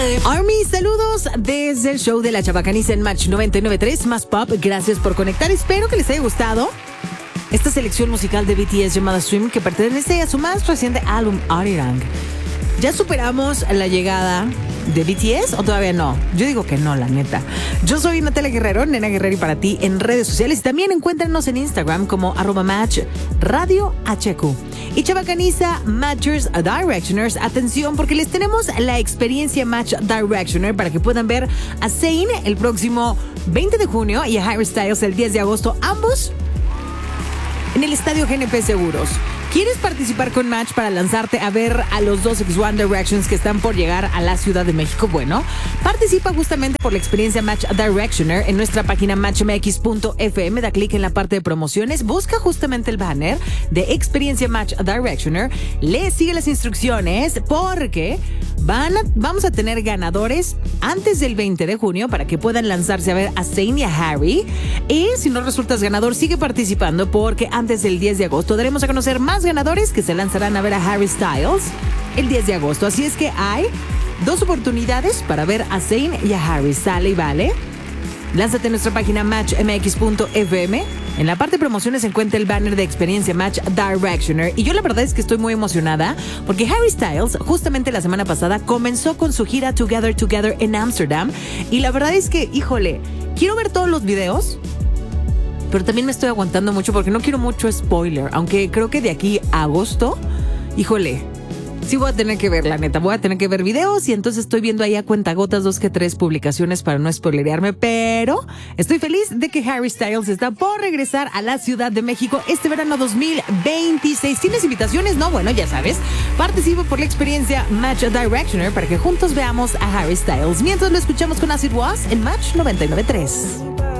Army, saludos desde el show de la Chabacaniza en Match 99.3 más pop. Gracias por conectar. Espero que les haya gustado esta selección musical de BTS llamada Swim, que pertenece a su más reciente álbum Arirang. ¿Ya superamos la llegada de BTS o todavía no? Yo digo que no, la neta. Yo soy Natalia Guerrero, Nena Guerrero, y para ti en redes sociales. Y también encuéntranos en Instagram como @matchradiohq. Y Chabacaniza Matchers Directioners, atención, porque les tenemos la experiencia Match Directioner para que puedan ver a Zayn el próximo 20 de junio y a Harry Styles el 10 de agosto, ambos en el Estadio GNP Seguros. ¿Quieres participar con Match para lanzarte a ver a los dos ex One Directions que están por llegar a la Ciudad de México? Bueno, participa justamente por la experiencia Match Directioner en nuestra página matchmx.fm. Da clic en la parte de promociones, busca justamente el banner de experiencia Match Directioner, sigue las instrucciones porque vamos a tener ganadores antes del 20 de junio para que puedan lanzarse a ver a Zayn y a Harry. Y si no resultas ganador, sigue participando porque antes del 10 de agosto daremos a conocer más ganadores que se lanzarán a ver a Harry Styles el 10 de agosto. Así es que hay dos oportunidades para ver a Zayn y a Harry. Sale y vale. Lánzate a nuestra página matchmx.fm. En la parte de promociones se encuentra el banner de experiencia Match Directioner. Y yo la verdad es que estoy muy emocionada porque Harry Styles justamente la semana pasada comenzó con su gira Together Together en Amsterdam. Y la verdad es que, híjole, quiero ver todos los videos, pero también me estoy aguantando mucho porque no quiero mucho spoiler. Aunque creo que de aquí a agosto, híjole, sí voy a tener que ver, la neta. Voy a tener que ver videos y entonces estoy viendo ahí a cuentagotas 2 que 3 publicaciones para no spoilerearme. Pero estoy feliz de que Harry Styles está por regresar a la Ciudad de México este verano 2026. ¿Tienes invitaciones? No, bueno, ya sabes. Participo por la experiencia Match Directioner para que juntos veamos a Harry Styles. Mientras lo escuchamos con Acid Was en Match 99.3.